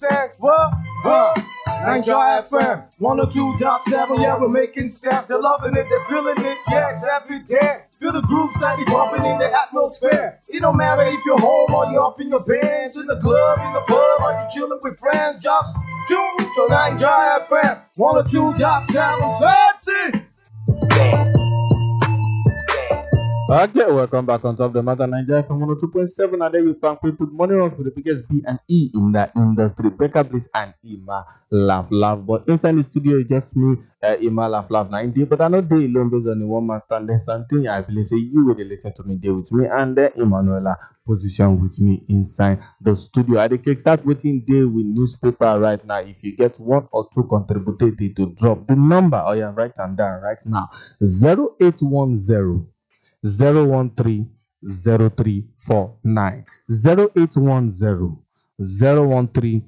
sense. What? Niger FM 102.7. Yeah, we're making sense. They're loving it, they're feeling it. Yes, every day. Feel the groove steady bumping in the atmosphere. It don't matter if you're home or you're up in your bands, in the club, in the pub, or you're chilling with friends. Just tune to Niger FM 102.7. That's it. Okay, welcome back on Top of the Matter, Nigeria from 102.7. And then we can put money runs for the biggest B and E in the industry. Becca Bliss and Ima Laugh. But inside the studio, it's just me, Ima Laugh 90. But I know they alone based on the one man standing something. I believe say you will listen to me there with me and Emanuela position with me inside the studio. I can start waiting there with newspaper right now. If you get one or two contributed to drop the number, or you write them down right now 0810 013 0349 0810 013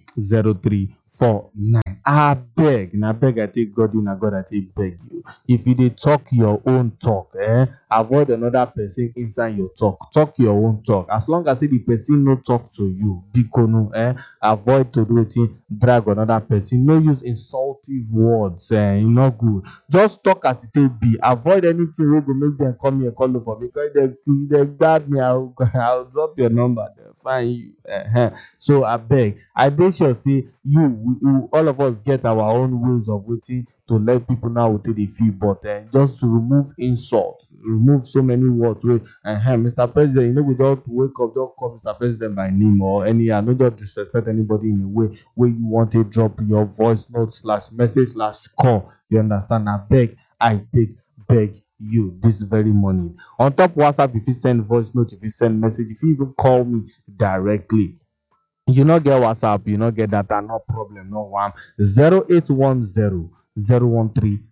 0349. I beg, I take God in, God I take beg you. If you dey talk your own talk, avoid another person inside your talk. Talk your own talk. As long as the person no talk to you, bikonu, avoid to do it, drag another person. No use insultive words, not good. Just talk as it be. Avoid anything wey go make them come here call you for because they guard me. I'll drop your number. They'll find you. So I beg, I make sure say you, all of us get our own ways of waiting to let people know what they feel, but just to remove insults, remove so many words. Mr. President, you know, we don't wake up, don't call Mr. President by name or any, I don't just disrespect anybody in a way where you want to drop your voice note / message / call. You understand? I beg you this very morning. On top WhatsApp, if you send voice note, if you send message, if you even call me directly. You not get WhatsApp, you not get data, no problem, no one. 0810 013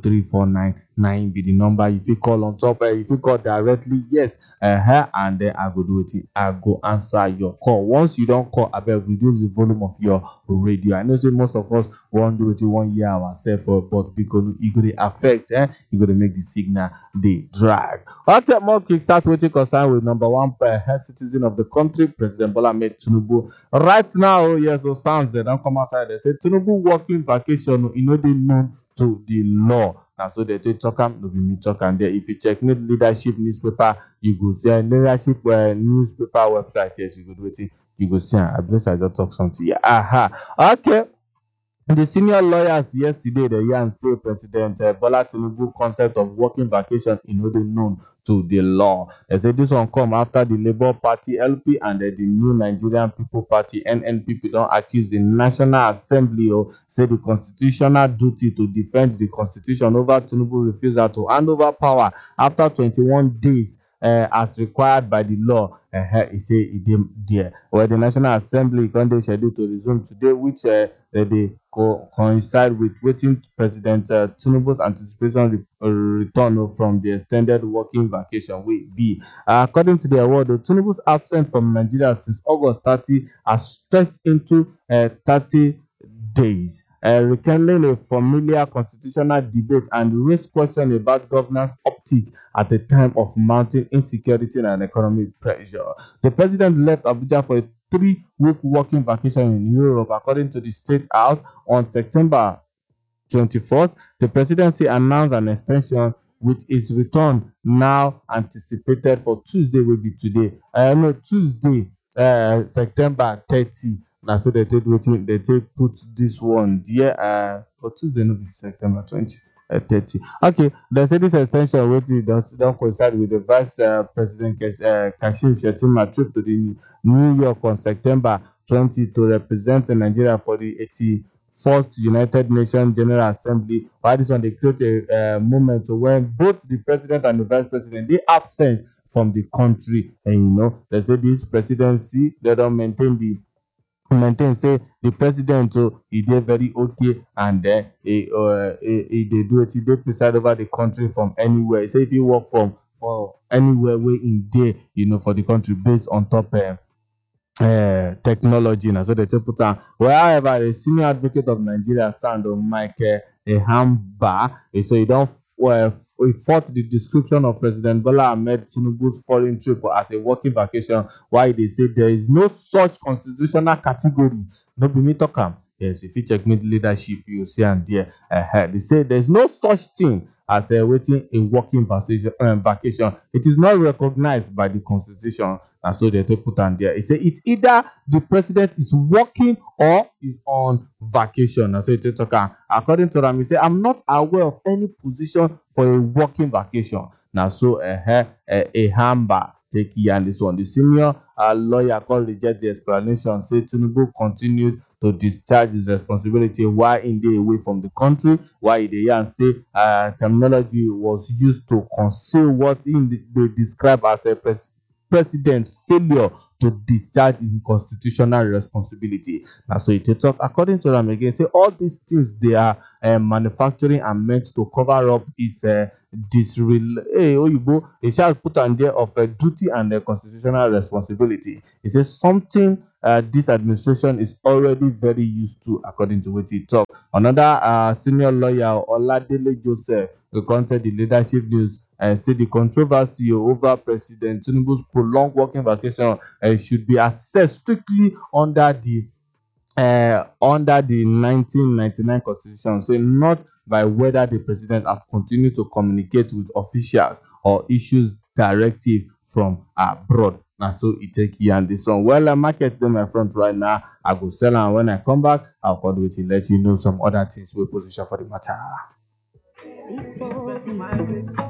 0349 be the number. If you call on top, if you call directly, yes, and then I go do it. I go answer your call. Once you don't call, I better reduce the volume of your radio. I know say most of us won't do it in 1 year ourselves, but because it could affect, you got to make the signal they drag. Okay, more kickstart waiting concern with number one citizen of the country, President Bola Ahmed Tinubu. Right now, yes, so sounds they don't come outside. They say Tinubu working vacation, you know, they known to the law. Now, so they talk no be me talk and there. If you check leadership newspaper, you go see leadership newspaper website. Yes, you go do it. You go see. I believe I just talk something. Yeah. Aha. Okay. The senior lawyers yesterday, the yarn say President Bola Tinubu concept of working vacation in order known to the law. They say this one come after the Labour Party LP and the New Nigerian People Party NNPP don't accuse the National Assembly or say the constitutional duty to defend the constitution over Tinubu refusal to hand over power after 21 days. As required by the law, he say it there. Well, the National Assembly currently scheduled to resume today, which they coincide with waiting President Tinubu's anticipation return from the extended working vacation. According to the award, Tinubu's absence from Nigeria since August 30 has stretched into 30 days. Rekindling a familiar constitutional debate and raised questions about governance optic at a time of mounting insecurity and economic pressure. The president left Abuja for a 3-week working vacation in Europe, according to the State House. On September 24th, the presidency announced an extension with its return now anticipated for Tuesday, will be today. Tuesday, September 30. Now, so they take put this one there for Tuesday, no, September 30. Okay, they say this extension waiting don't coincide with the Vice President Kashim Shettima trip to the New York on September 20 to represent Nigeria for the 81st United Nations General Assembly. While this one they create a moment when both the president and the vice president they absent from the country, and you know they say this presidency they don't maintain say the president he did very okay and he do it, they preside over the country from anywhere. Say if you work from anywhere where in there, you know, for the country based on top technology. Now so they put on. Well, however, the senior advocate of Nigeria, Sando Mike Ehamba, so he don't we fought the description of President Bola Ahmed Tinubu's foreign trip as a working vacation, while they say there is no such constitutional category. No be me talk am. Yes, if you check mid leadership, you see and there. They say there's no such thing as waiting a working vacation. It is not recognized by the constitution, and so they put on there. It say it's either the president is working or is on vacation. And so it talk. According to them, he say I'm not aware of any position for a working vacation. Now so a hamba take here and this one. The senior lawyer called reject the explanation. Say Tinubu continued to discharge his responsibility while in the away from the country, while they and say terminology was used to conceal what they describe as a president failure to discharge his constitutional responsibility. Now, so it talk according to them again, say all these things they are manufacturing and meant to cover up is they shall put on there of a duty and a constitutional responsibility. It says something this administration is already very used to, according to what he talk. Another senior lawyer, Oladele Joseph, who counted the leadership news and said the controversy over President Tinubu's prolonged working vacation should be assessed strictly under the 1999 constitution, so not by whether the president has continued to communicate with officials or issues directive from abroad. Now, so it take here and this one. Well, I market them in front right now. I go sell and when I come back, I'll call with you let you know some other things we position for the matter.